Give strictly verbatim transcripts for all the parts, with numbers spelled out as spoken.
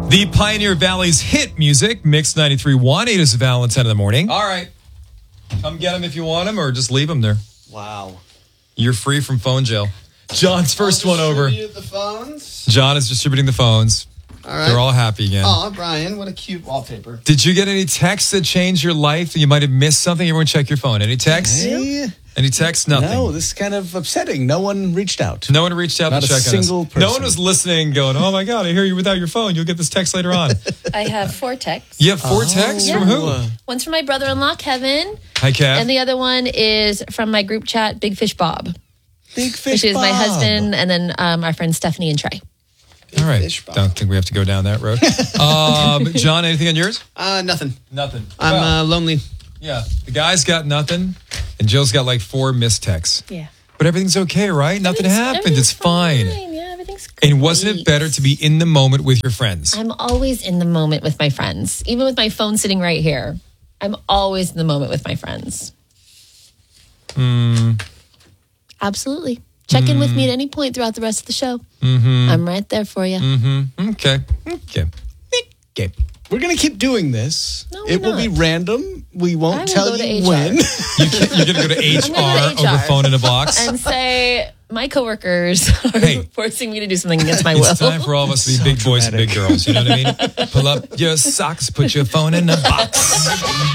The Pioneer Valley's hit music, Mix ninety-three point one. It is Valentine in the morning. All right. Come get them if you want them, or just leave them there. Wow. You're free from phone jail. John's first one over. The phones. John is distributing the phones. All right. They're all happy again. Oh, Brian, what a cute wallpaper. Did you get any texts that changed your life? You might have missed something. Everyone check your phone. Any texts? Hey. Any texts? Nothing. No, this is kind of upsetting. No one reached out. No one reached out Not to a check single on us. person. No one was listening going, oh my God, I hear you without your phone. You'll get this text later on. I have four texts. You have four oh, texts? Yeah. From who? One's from my brother-in-law, Kevin. Hi, Kev. And the other one is from my group chat, Big Fish Bob. Big Fish Which is Bob. my husband, and then um, our friends Stephanie and Trey. All right. Don't think we have to go down that road. um, John, anything on yours? Uh, nothing. Nothing. I'm Well, uh, lonely. Yeah. The guy's got nothing, and Jill's got like four missed texts. Yeah. But everything's okay, right? Nothing happened. It's fine. fine. Yeah, everything's great. And wasn't it better to be in the moment with your friends? I'm always in the moment with my friends, even with my phone sitting right here. I'm always in the moment with my friends. Hmm. Absolutely. Check in with me at any point throughout the rest of the show. Mm-hmm. I'm right there for you. Mm-hmm. Okay. Okay. Okay. We're going to keep doing this. No, it we're will be not. random. We I won't will tell go to you H R. when. You can, you're going to go to H I'm R gonna go to H R over phone in a box. And say, my coworkers are Hey. forcing me to do something against my will. It's time for all of us to be So big boys and big dramatic. girls. You know what I mean? Pull up your socks, put your phone in a box.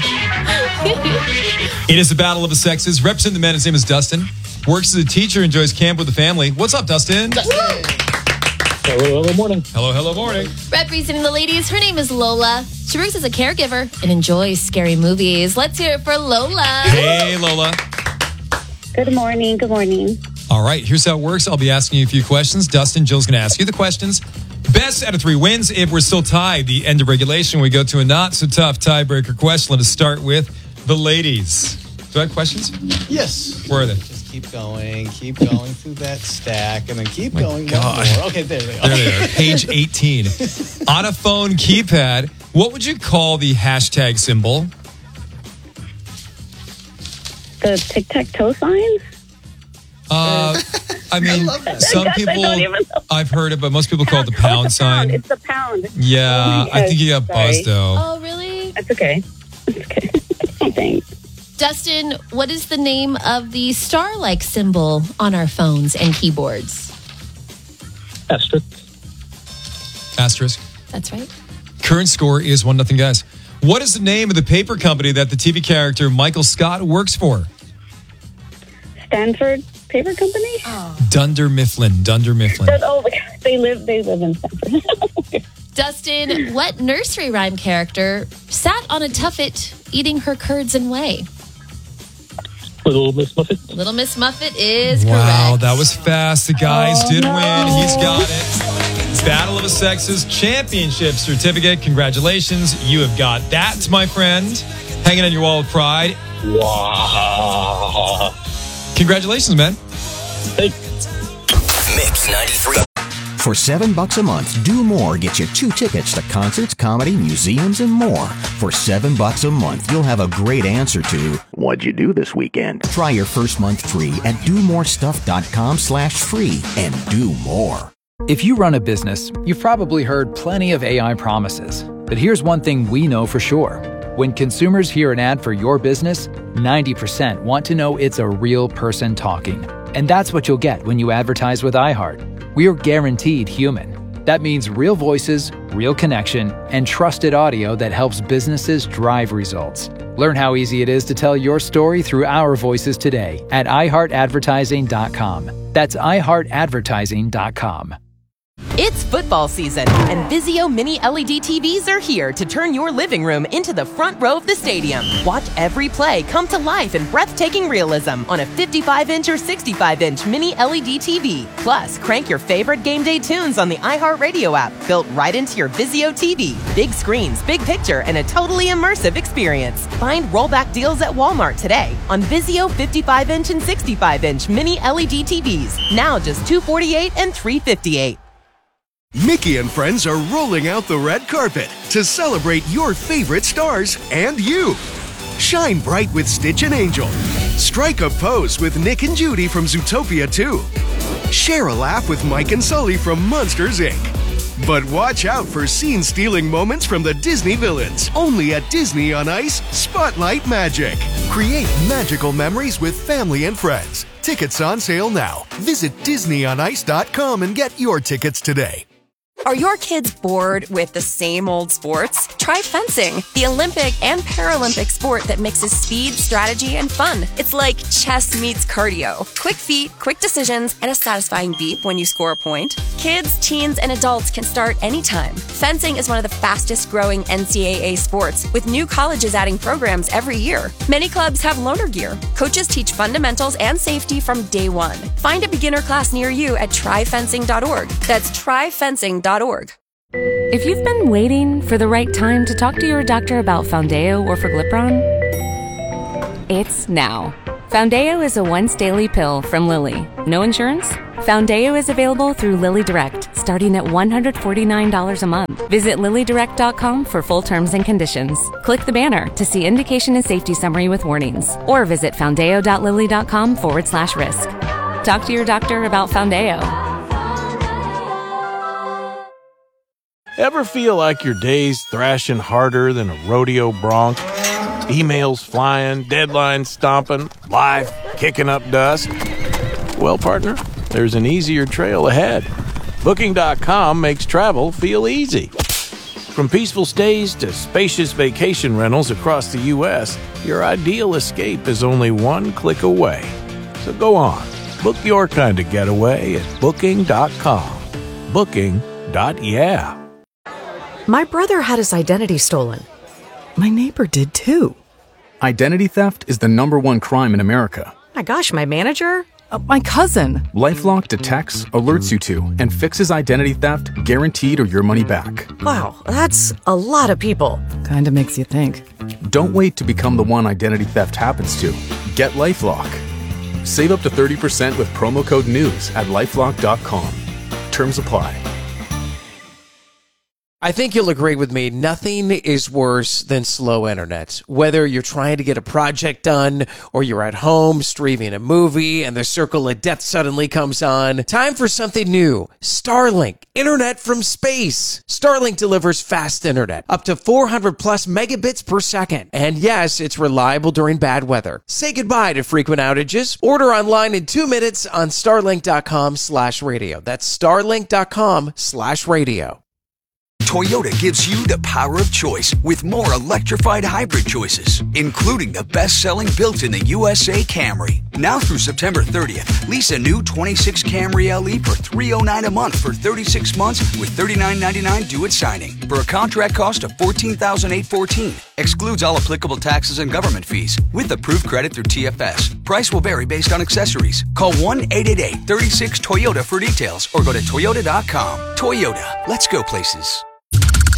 It is the battle of the sexes. Representing the men, his name is Dustin. Works as a teacher, enjoys camp with the family. What's up, Dustin? Hello, hello, morning. Hello, hello, morning. Representing the ladies, her name is Lola. She works as a caregiver and enjoys scary movies. Let's hear it for Lola. Hey, Lola. Good morning. Good morning. All right, here's how it works. I'll be asking you a few questions. Dustin, Jill's going to ask you the questions. Best out of three wins. If we're still tied, the end of regulation, we go to a not-so-tough tiebreaker question. Let us start with the ladies. Do I have questions? Yes. Where are they? Just keep going. Keep going through that stack and then keep My going. God. One more. Okay, there they are. There they are. Page eighteen. On a phone keypad, what would you call the hashtag symbol? The tic-tac-toe signs? Uh, I mean, some Yes, I people, don't even know. I've heard it, but most people call it the Oh, pound it's the sign. pound. It's the pound. Yeah, I think you got Sorry. buzzed, though. Oh, really? That's okay. It's okay. Thanks. Dustin, what is the name of the star-like symbol on our phones and keyboards? Asterisk. Asterisk. That's right. Current score is one nothing, guys. What is the name of the paper company that the T V character Michael Scott works for? Stanford Paper Company? Dunder Mifflin. Dunder Mifflin. That- oh, my God. They live. They live in Stanford. Dustin, what nursery rhyme character sat on a tuffet eating her curds and whey? Little Miss Muffet. Little Miss Muffet is Wow, correct. that was fast. The guys Oh, did no. win. He's got it. Battle of the Sexes Championship certificate. Congratulations. You have got that, my friend. Hanging on your wall with pride. Wow. Congratulations, man. Hey. Mix ninety-three. For seven bucks a month, Do More gets you two tickets to concerts, comedy, museums, and more. For seven bucks a month, you'll have a great answer to what'd you do this weekend? Try your first month free at domorestuff.com slash free and do more. If you run a business, you've probably heard plenty of A I promises. But here's one thing we know for sure. When consumers hear an ad for your business, ninety percent want to know it's a real person talking. And that's what you'll get when you advertise with iHeart. We're guaranteed human. That means real voices, real connection, and trusted audio that helps businesses drive results. Learn how easy it is to tell your story through our voices today at i heart advertising dot com. That's i heart advertising dot com. It's football season, and Vizio Mini L E D T Vs are here to turn your living room into the front row of the stadium. Watch every play come to life in breathtaking realism on a fifty-five inch or sixty-five inch Mini L E D T V. Plus, crank your favorite game day tunes on the iHeartRadio app, built right into your Vizio T V. Big screens, big picture, and a totally immersive experience. Find rollback deals at Walmart today on Vizio fifty-five inch and sixty-five inch Mini L E D T Vs. Now just two hundred forty-eight dollars and three hundred fifty-eight dollars. Mickey and friends are rolling out the red carpet to celebrate your favorite stars and you. Shine bright with Stitch and Angel. Strike a pose with Nick and Judy from Zootopia two. Share a laugh with Mike and Sully from Monsters, Incorporated. But watch out for scene-stealing moments from the Disney villains. Only at Disney on Ice, Spotlight Magic. Create magical memories with family and friends. Tickets on sale now. Visit disney on ice dot com and get your tickets today. Are your kids bored with the same old sports? Try fencing, the Olympic and Paralympic sport that mixes speed, strategy, and fun. It's like chess meets cardio. Quick feet, quick decisions, and a satisfying beep when you score a point. Kids, teens, and adults can start anytime. Fencing is one of the fastest growing N C double A sports, with new colleges adding programs every year. Many clubs have loaner gear. Coaches teach fundamentals and safety from day one. Find a beginner class near you at try fencing dot org. That's try fencing dot org. If you've been waiting for the right time to talk to your doctor about Foundeo or Forglipron, it's now. Foundeo is a once daily pill from Lilly. No insurance? Foundeo is available through Lilly Direct, starting at one hundred forty-nine dollars a month. Visit lilly direct dot com for full terms and conditions. Click the banner to see indication and safety summary with warnings, or visit foundeo dot lilly dot com forward slash risk. Talk to your doctor about Foundeo. Ever feel like your day's thrashing harder than a rodeo bronc? Emails flying, deadlines stomping, life kicking up dust? Well, partner, there's an easier trail ahead. Booking dot com makes travel feel easy. From peaceful stays to spacious vacation rentals across the U S, your ideal escape is only one click away. So go on, book your kind of getaway at booking dot com. Booking. Yeah. My brother had his identity stolen. My neighbor did too. Identity theft is the number one crime in America. My gosh, my manager? Uh, my cousin. LifeLock detects, alerts you to, and fixes identity theft guaranteed or your money back. Wow, that's a lot of people. Kinda makes you think. Don't wait to become the one identity theft happens to. Get LifeLock. Save up to thirty percent with promo code NEWS at lifelock dot com. Terms apply. I think you'll agree with me, nothing is worse than slow internet. Whether you're trying to get a project done or you're at home streaming a movie and the circle of death suddenly comes on, time for something new. Starlink, internet from space. Starlink delivers fast internet, up to four hundred plus megabits per second. And yes, it's reliable during bad weather. Say goodbye to frequent outages. Order online in two minutes on starlink dot com slash radio. That's starlink dot com slash radio. Toyota gives you the power of choice with more electrified hybrid choices, including the best-selling built-in-the U S A Camry. Now through September thirtieth, lease a new twenty-six Camry L E for three hundred nine dollars a month for thirty-six months with thirty-nine ninety-nine due at signing for a contract cost of fourteen thousand eight hundred fourteen dollars. Excludes all applicable taxes and government fees with approved credit through T F S. Price will vary based on accessories. Call one eight eight eight, three six, Toyota for details or go to toyota dot com. Toyota, let's go places.